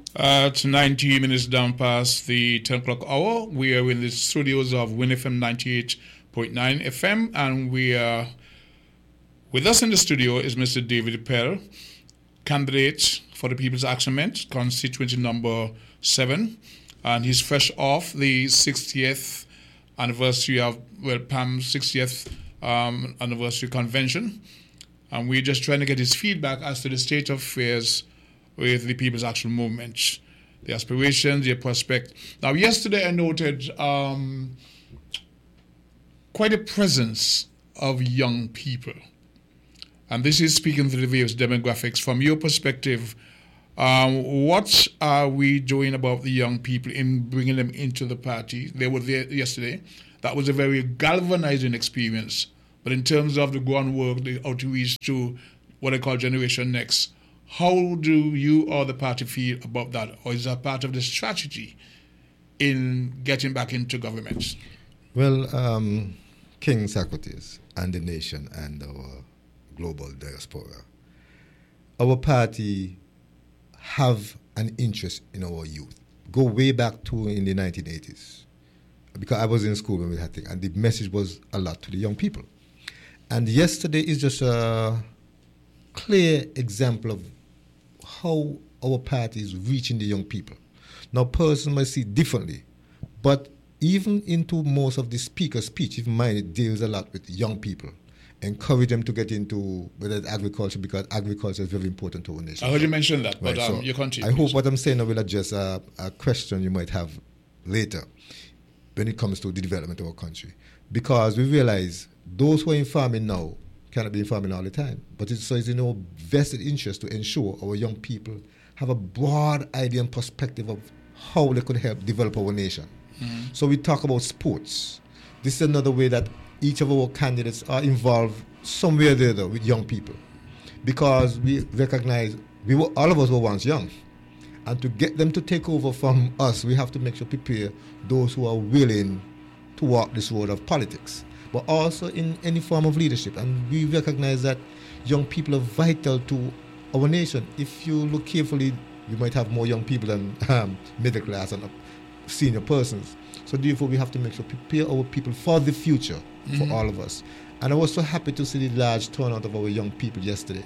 It's 19 minutes down past the 10 o'clock hour. We are in the studios of Win FM 98.9 FM, and we are with us in the studio is Mr. David Pell, candidate for the People's Action Movement, constituency number 7, and he's fresh off the 60th anniversary of PAM's 60th anniversary convention, and we're just trying to get his feedback as to the state of affairs with the People's Action Movement, the aspirations, their prospect. Now, yesterday I noted quite a presence of young people. And this is speaking to the various demographics. From your perspective, what are we doing about the young people in bringing them into the party? They were there yesterday. That was a very galvanizing experience. But in terms of the groundwork, the outreach to what I call Generation Next, how do you or the party feel about that? Or is that part of the strategy in getting back into government? Well, King Socrates and the nation and our global diaspora, our party have an interest in our youth. Go way back to in the 1980s, because I was in school when we had things, and the message was a lot to the young people. And yesterday is just a clear example of how our party is reaching the young people. Now, persons might see differently, but even into most of the speaker's speech, even mine, it deals a lot with young people. Encourage them to get into whether it's agriculture, because agriculture is very important to our nation. I heard you mention that, but right, so you continue. I hope what I'm saying now will address a question you might have later when it comes to the development of our country. Because we realize those who are in farming now cannot be in farming all the time. But it's in our vested interest to ensure our young people have a broad idea and perspective of how they could help develop our nation. Mm-hmm. So we talk about sports. This is another way that each of our candidates are involved somewhere there with young people, because we recognize all of us were once young, and to get them to take over from us, we have to make sure prepare those who are willing to walk this road of politics, but also in any form of leadership. And we recognize that young people are vital to our nation. If you look carefully, you might have more young people than middle class and senior persons. So therefore, we have to make sure prepare our people for the future, for all of us. And I was so happy to see the large turnout of our young people yesterday.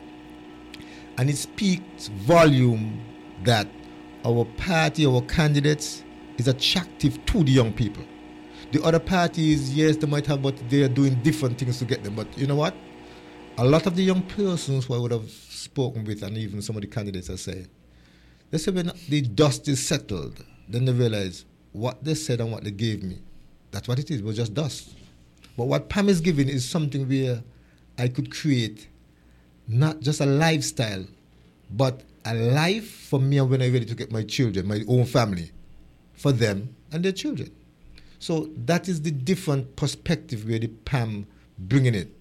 And it speaks volume that our party, our candidates, is attractive to the young people. The other parties, yes, they might have, but they are doing different things to get them. But you know what? A lot of the young persons who I would have spoken with, and even some of the candidates are saying, they say when the dust is settled, then they realize what they said and what they gave me, that's what it is. It was just dust. But what Pam is giving is something where I could create not just a lifestyle, but a life for me when I'm ready to get my children, my own family, for them and their children. So that is the different perspective where the Pam bringing it.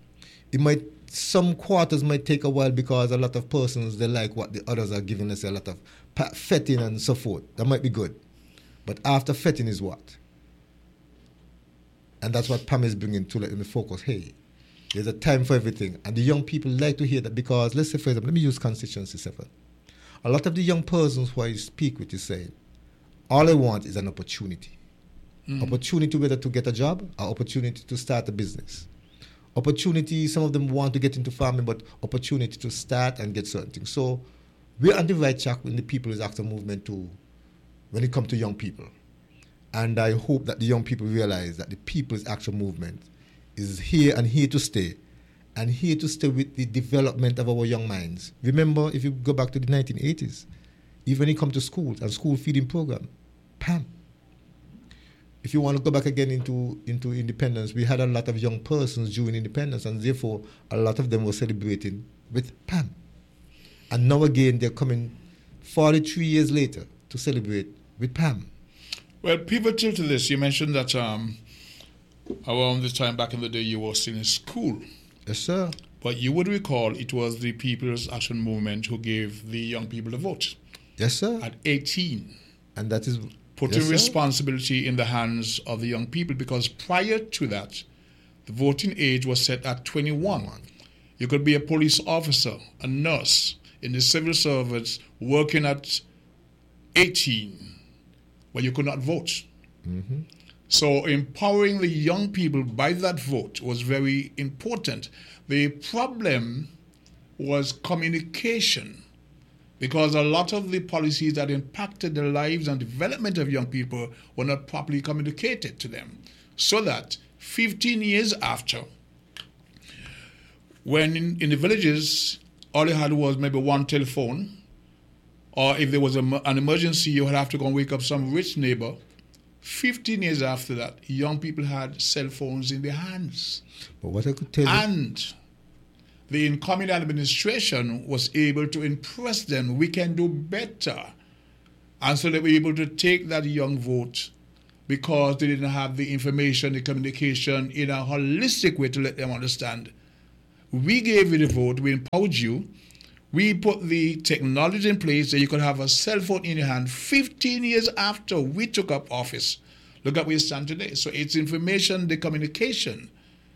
Some quarters might take a while because a lot of persons, they like what the others are giving us, a lot of fetting and so forth. That might be good. But after fetting is what? And that's what Pam is bringing to let them focus. Hey, there's a time for everything. And the young people like to hear that because, let's say, for example, let me use constituency 7. A lot of the young persons who I speak with is saying, all I want is an opportunity. Opportunity whether to get a job or opportunity to start a business. Opportunity, some of them want to get into farming, but opportunity to start and get certain things. So we're on the right track in the People's Action Movement too, when it comes to young people. And I hope that the young people realize that the People's Action Movement is here and here to stay, and here to stay with the development of our young minds. Remember, if you go back to the 1980s, even when you come to schools and school feeding program, PAM. If you want to go back again into independence, we had a lot of young persons during independence, and therefore a lot of them were celebrating with PAM. And now again, they're coming 43 years later to celebrate with PAM. Well, pivotal to this, you mentioned that around this time back in the day you were still in school. Yes, sir. But you would recall it was the People's Action Movement who gave the young people the vote. Yes, sir. At 18. And that is... Putting responsibility in the hands of the young people, because prior to that, the voting age was set at 21. You could be a police officer, a nurse, in the civil service, working at 18, but you could not vote. Mm-hmm. So empowering the young people by that vote was very important. The problem was communication, because a lot of the policies that impacted the lives and development of young people were not properly communicated to them. So that 15 years after, when in the villages, all they had was maybe one telephone, or if there was an emergency, you would have to go and wake up some rich neighbor. 15 years after that, young people had cell phones in their hands. But what I could tell you... And the incoming administration was able to impress them, we can do better. And so they were able to take that young vote because they didn't have the information, the communication in a holistic way to let them understand. We gave you the vote, we empowered you, we put the technology in place that you could have a cell phone in your hand 15 years after we took up office. Look at where we stand today. So it's information, the communication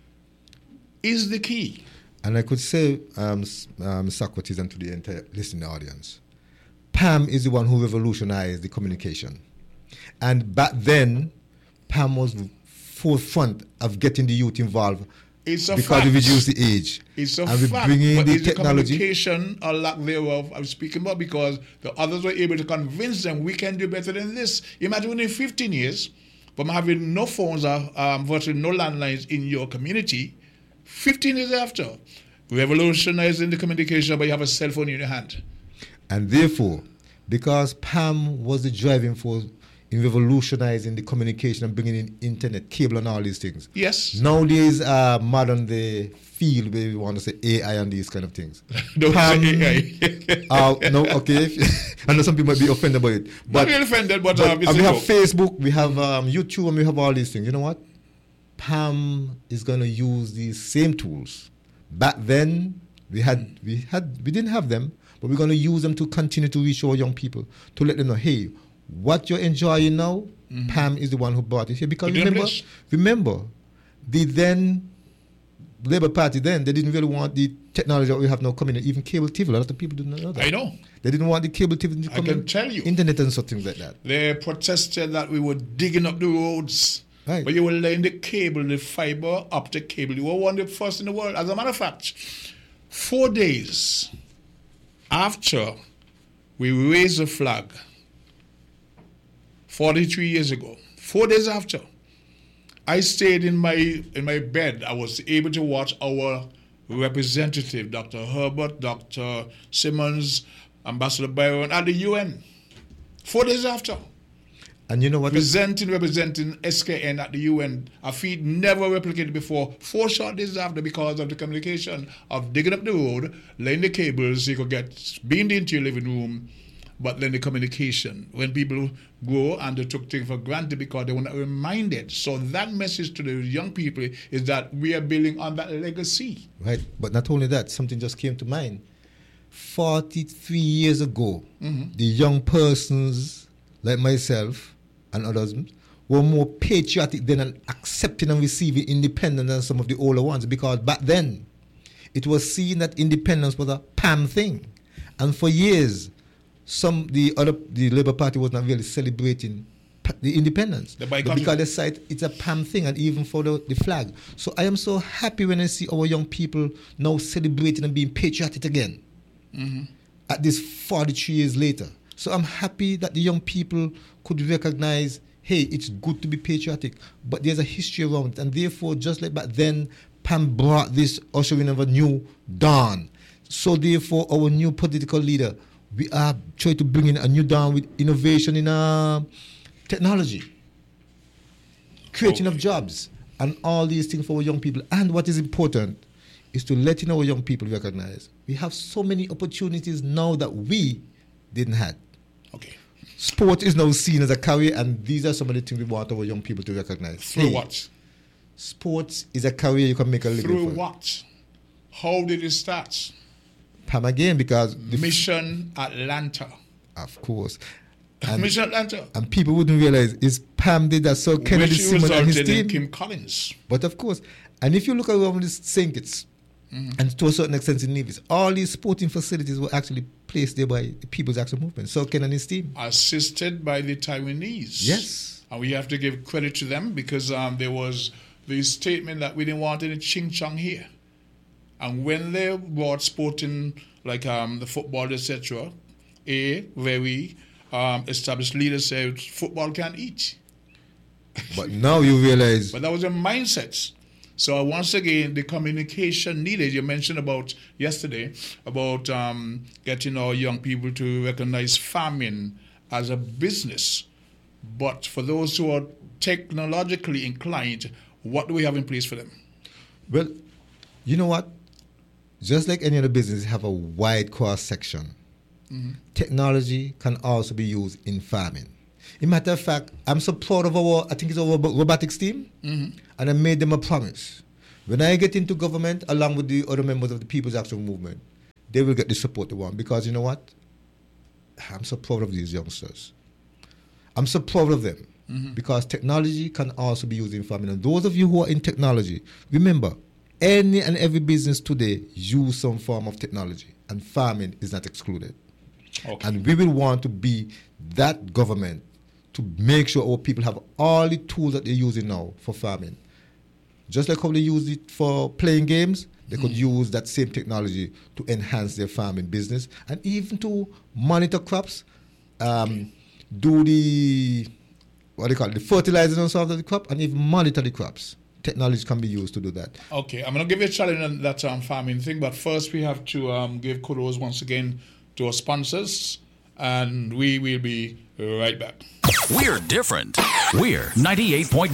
is the key. And I could say, Socrates, and to the entire listening audience, Pam is the one who revolutionized the communication. And back then, Pam was forefront of getting the youth involved. It's a because fact. we reduce the age. It's a and we fact. bring in but the it's technology. The communication or lack thereof I'm speaking about, because the others were able to convince them we can do better than this. Imagine within 15 years, from having no phones or virtually no landlines in your community, 15 years after, revolutionizing the communication, but you have a cell phone in your hand. And therefore, because Pam was the driving force in revolutionizing the communication and bringing in internet, cable, and all these things. Yes. Nowadays, modern day field where we want to say AI and these kind of things. Don't Pam, say AI. No, okay. I know some people might be offended by it. But, not really offended, but we have joke. Facebook, we have YouTube, and we have all these things. You know what? Pam is going to use these same tools. Back then, we didn't have them, but we're going to use them to continue to reach our young people, to let them know, hey, what you're enjoying now, Pam is the one who brought it here. Because remember, the then Labour Party they didn't really want the technology that we have now coming in, even cable TV. A lot of people didn't know that. I know. They didn't want the cable TV to come in. I can tell you. Internet and such things like that. They protested that we were digging up the roads. Right. But you were laying the cable, the fiber optic cable. You were one of the first in the world. As a matter of fact, 4 days after we raised the flag, 43 years ago, 4 days after, I stayed in my bed. I was able to watch our representative, Dr. Herbert, Dr. Simmons, Ambassador Byron at the UN. 4 days after. And you know what? Representing SKN at the UN. A feat never replicated before. 4 short days after, because of the communication of digging up the road, laying the cables so you could get beamed into your living room. But then the communication, when people go and they took things for granted because they were not reminded. So that message to the young people is that we are building on that legacy. Right. But not only that, something just came to mind. 43 years ago, the young persons like myself and others were more patriotic than accepting and receiving independence than some of the older ones, because back then it was seen that independence was a Pam thing. And for years, the Labour Party was not really celebrating the independence. Because they said it's a Pam thing, and even for the flag. So I am so happy when I see our young people now celebrating and being patriotic again at this 43 years later. So I'm happy that the young people could recognize, hey, it's good to be patriotic, but there's a history around it. And therefore, just like back then, Pam brought this ushering of a new dawn. So therefore, our new political leader, we are trying to bring in a new dawn with innovation in technology, creating of jobs, and all these things for our young people. And what is important is to letting our young people recognize we have so many opportunities now that we didn't have. Okay. Sport is now seen as a career, and these are some of the things we want our young people to recognize. Through what? Sports is a career you can make a living Through for. what? How did it start? Pam again, because Mission Atlanta. Of course. Mission Atlanta. And people wouldn't realize is Pam did that, so Kennedy Simon and his team. Kim Collins. But of course, and if you look around the St. Kitts, and to a certain extent in Nevis, all these sporting facilities were actually placed there by the People's Action Movement, Ken and his team. Assisted by the Taiwanese. Yes. And we have to give credit to them because there was the statement that we didn't want any ching chong here. And when they brought sporting, like the football, etc., a very established leader said football can't eat. But now you realize. But that was a mindset. So once again, the communication needed. You mentioned about yesterday about getting our young people to recognize farming as a business. But for those who are technologically inclined, what do we have in place for them? Well, you know what? Just like any other business, have a wide cross section. Mm-hmm. Technology can also be used in farming. As a matter of fact, I'm so proud of our robotics team, and I made them a promise. When I get into government, along with the other members of the People's Action Movement, they will get the support they want. Because you know what? I'm so proud of these youngsters. I'm so proud of them. Because technology can also be used in farming. And those of you who are in technology, remember, any and every business today use some form of technology, and farming is not excluded. Okay. And we will want to be that government to make sure our people have all the tools that they're using now for farming. Just like how they use it for playing games, they could use that same technology to enhance their farming business and even to monitor crops, do the fertilizing and stuff of the crop, and even monitor the crops. Technology can be used to do that. Okay, I'm going to give you a challenge on that farming thing, but first we have to give kudos once again to our sponsors, and we will be right back. We're different. We're 98.9.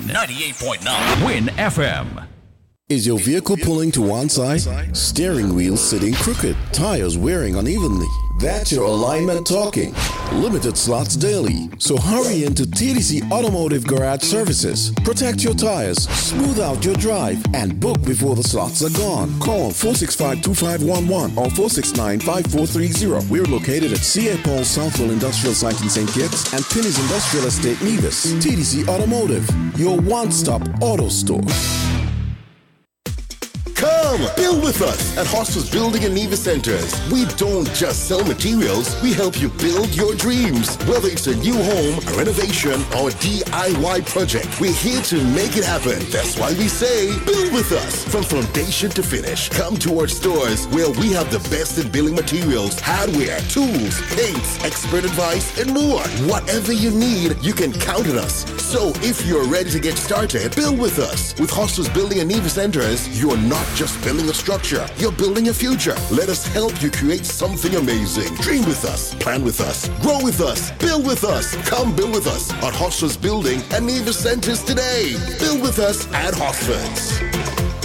98.9. Win FM. Is your vehicle pulling to one side? Steering wheel sitting crooked? Tires wearing unevenly? That's your alignment talking. Limited slots daily. So hurry into TDC Automotive Garage Services. Protect your tires, smooth out your drive, and book before the slots are gone. Call 465-2511 or 469-5430. We're located at C.A. Paul Southwell Industrial Site in St. Kitts and Pinny's Industrial Estate, Nevis. TDC Automotive, your one-stop auto store. Come, build with us at Hostos Building and Nevis Centers. We don't just sell materials, we help you build your dreams. Whether it's a new home, a renovation, or a DIY project, we're here to make it happen. That's why we say, build with us. From foundation to finish, come to our stores where we have the best in building materials, hardware, tools, paints, expert advice, and more. Whatever you need, you can count on us. So if you're ready to get started, build with us. With Hostos Building and Nevis Centers, you're not just building a structure, you're building a future. Let us help you create something amazing. Dream with us, plan with us, grow with us, build with us. Come build with us at Hostos Building and Nevis Centers today. Build with us at Hosford's.